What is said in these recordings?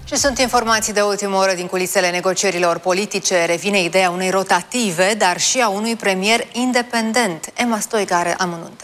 Și sunt informații de ultimă oră din culisele negocierilor politice. Revine ideea unei rotative, dar și a unui premier independent. Emma Stoica are amănunte.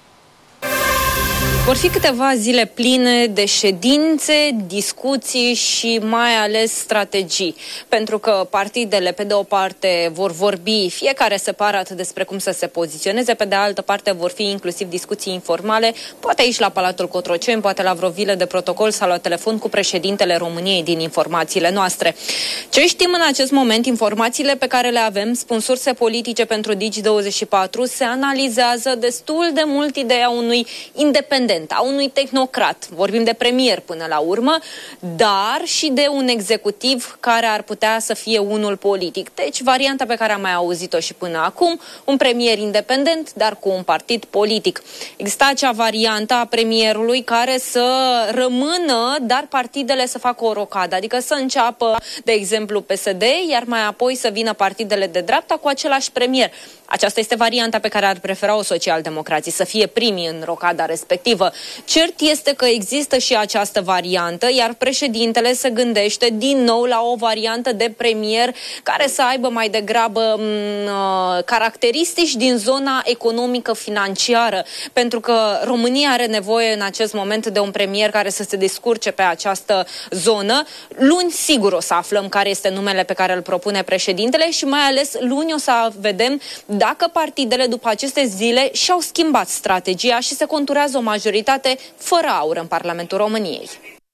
Vor fi câteva zile pline de ședințe, discuții și mai ales strategii. Pentru că partidele, pe de o parte, vor vorbi fiecare separat despre cum să se poziționeze, pe de altă parte vor fi inclusiv discuții informale, poate aici la Palatul Cotroceni, poate la vreo vilă de protocol sau la telefon cu președintele României din informațiile noastre. Ce știm în acest moment, informațiile pe care le avem, spun surse politice pentru Digi24, se analizează destul de mult ideea unui independent, a unui tehnocrat, vorbim de premier până la urmă, dar și de un executiv care ar putea să fie unul politic. Deci, varianta pe care am mai auzit-o și până acum, un premier independent, dar cu un partid politic. Exista acea variantă a premierului care să rămână, dar partidele să facă o rocadă, adică să înceapă, de exemplu, PSD, iar mai apoi să vină partidele de dreapta cu același premier. Aceasta este varianta pe care ar prefera-o socialdemocrații, să fie primii în rocada respectivă. Cert este că există și această variantă, iar președintele se gândește din nou la o variantă de premier care să aibă mai degrabă caracteristici din zona economică-financiară, pentru că România are nevoie în acest moment de un premier care să se descurce pe această zonă. Luni sigur o să aflăm care este numele pe care îl propune președintele și mai ales luni o să vedem dacă partidele după aceste zile și-au schimbat strategia și se conturează o majoritate fără aur în Parlamentul României.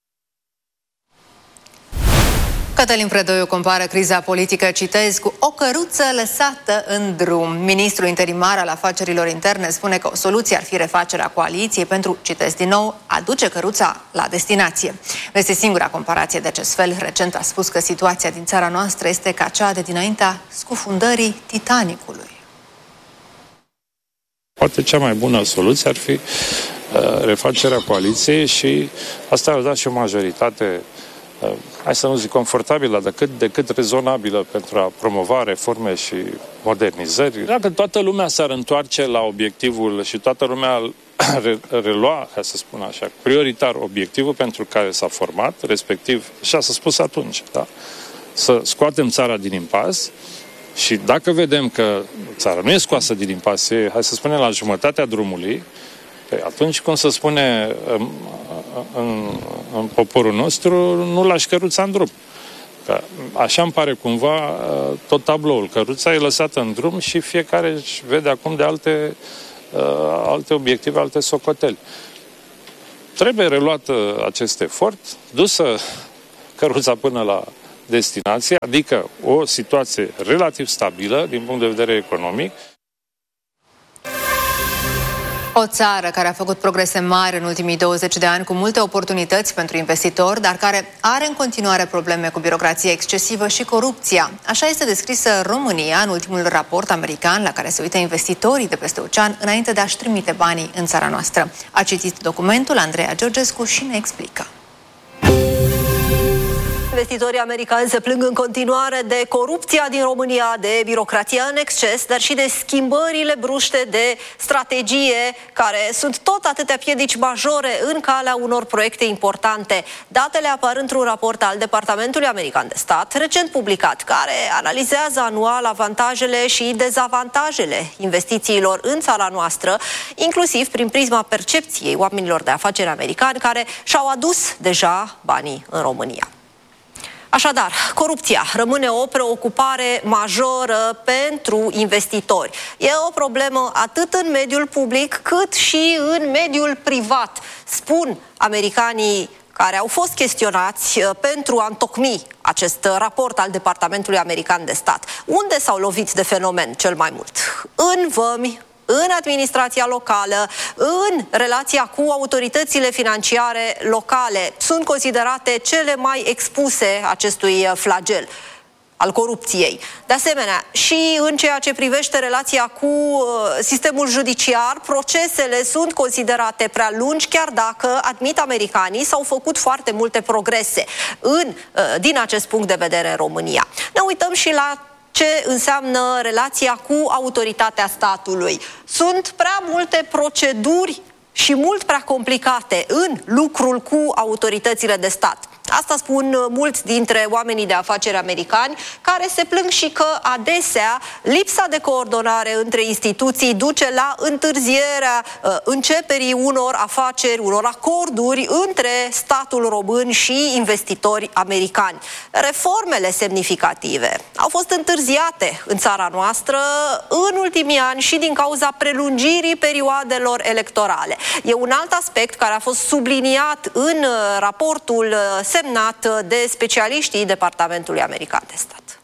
Cătălin Predoiu compară criza politică, citez, cu o căruță lăsată în drum. Ministrul interimar al afacerilor interne spune că o soluție ar fi refacerea coaliției pentru, citez din nou, a duce căruța la destinație. Nu este singura comparație de acest fel. Recent a spus că situația din țara noastră este ca cea de dinaintea scufundării Titanicului. Poate cea mai bună soluție ar fi refacerea coaliției și asta ar da și o majoritate, hai să nu zic confortabilă, decât rezonabilă pentru a promova reforme și modernizări. Dacă toată lumea s-ar întoarce la obiectivul și toată lumea relua, ca să spun așa, prioritar obiectivul pentru care s-a format, respectiv, așa s-a spus atunci, da? Să scoatem țara din impas. Și dacă vedem că țara nu e scoasă din impas, hai să spunem, la jumătatea drumului, atunci, cum se spune în poporul nostru, nu lași căruța în drum. Că așa îmi pare cumva tot tabloul. Căruța e lăsată în drum și fiecare își vede acum de alte obiective, alte socoteli. Trebuie reluat acest efort, dusă căruța până la destinație, adică o situație relativ stabilă din punct de vedere economic. O țară care a făcut progrese mari în ultimii 20 de ani, cu multe oportunități pentru investitori, dar care are în continuare probleme cu birocrația excesivă și corupția. Așa este descrisă România în ultimul raport american la care se uită investitorii de peste ocean înainte de a-și trimite banii în țara noastră. A citit documentul Andreea Georgescu și ne explică. Investitorii americani se plâng în continuare de corupția din România, de birocrația în exces, dar și de schimbările bruște de strategie, care sunt tot atâtea piedici majore în calea unor proiecte importante. Datele apar într-un raport al Departamentului American de Stat, recent publicat, care analizează anual avantajele și dezavantajele investițiilor în țara noastră, inclusiv prin prisma percepției oamenilor de afaceri americani care și-au adus deja banii în România. Așadar, corupția rămâne o preocupare majoră pentru investitori. E o problemă atât în mediul public cât și în mediul privat, spun americanii care au fost chestionați pentru a întocmi acest raport al Departamentului American de Stat. Unde s-au lovit de fenomen cel mai mult? În vămi, în administrația locală, în relația cu autoritățile financiare locale. Sunt considerate cele mai expuse acestui flagel al corupției. De asemenea, și în ceea ce privește relația cu sistemul judiciar, procesele sunt considerate prea lungi, chiar dacă, admit americanii, s-au făcut foarte multe progrese din acest punct de vedere în România. Ne uităm și la ce înseamnă relația cu autoritatea statului. Sunt prea multe proceduri și mult prea complicate în lucrul cu autoritățile de stat. Asta spun mulți dintre oamenii de afaceri americani, care se plâng și că adesea lipsa de coordonare între instituții duce la întârzierea începerii unor afaceri, unor acorduri între statul român și investitori americani. Reformele semnificative au fost întârziate în țara noastră în ultimii ani și din cauza prelungirii perioadelor electorale. E un alt aspect care a fost subliniat în raportul semnat de specialiștii Departamentului American de Stat.